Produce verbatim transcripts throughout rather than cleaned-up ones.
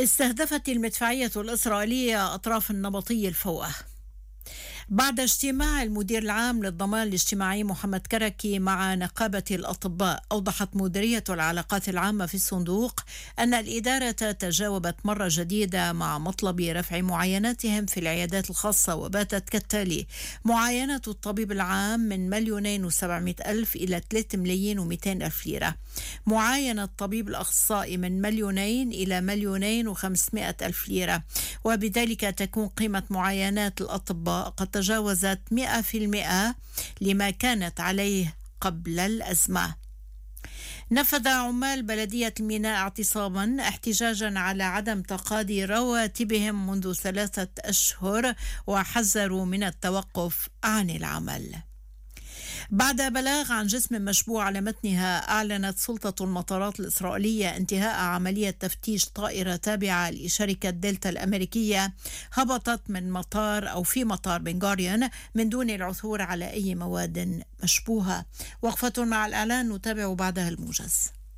استهدفت المدفعية الإسرائيلية أطراف النبطي الفوأة بعد اجتماع المدير العام للضمان الاجتماعي محمد كركي مع نقابة الأطباء. أوضحت مديرية العلاقات العامة في الصندوق أن الإدارة تجاوبت مرة جديدة مع مطلب رفع معايناتهم في العيادات الخاصة، وباتت كالتالي: معاينة الطبيب العام من مليونين وسبعمائة ألف إلى ثلاثة ملايين ومئتين ألف ليرة، معاينة الطبيب الأخصائي من مليونين إلى مليونين وخمسمائة ألف ليرة، وبذلك تكون قيمة معاينات الأطباء قد تجاوزت مئة بالمئة لما كانت عليه قبل الأزمة. نفذ عمال بلدية الميناء اعتصاما احتجاجا على عدم تقاضي رواتبهم منذ ثلاثة أشهر، وحذروا من التوقف عن العمل. بعد بلاغ عن جسم مشبوع على متنها، أعلنت سلطة المطارات الإسرائيلية انتهاء عملية تفتيش طائرة تابعة لشركة دلتا الأمريكية هبطت من مطار أو في مطار بن غوريون من دون العثور على أي مواد مشبوهة. وقفة مع الإعلان، نتابع بعدها الموجز.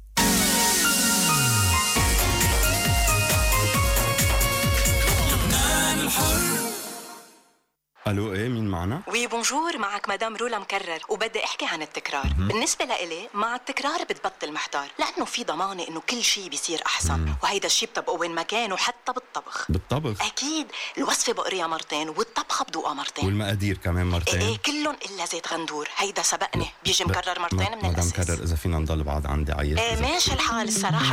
الو، ايه مين معنا؟ وي بونجور، معك مدام رولا مكرر، وبدي احكي عن التكرار. م- بالنسبه لإلي مع التكرار بتبطل محتار، لانه في ضمانه انه كل شيء بيصير احسن. م- وهيدا الشيء بتبقى وين ما كان، وحتى بالطبخ. بالطبخ اكيد، الوصفه بقريها مرتين والطبخه بدوقها مرتين، والمقادير كمان مرتين. ايه كلهم الا زيت غندور، هيدا سبقني بيجي مكرر مرتين من الاساس. الاساس. مدام كرر، اذا فينا نضل بعض عندي عيط. ايه ماشي الحال الصراحه.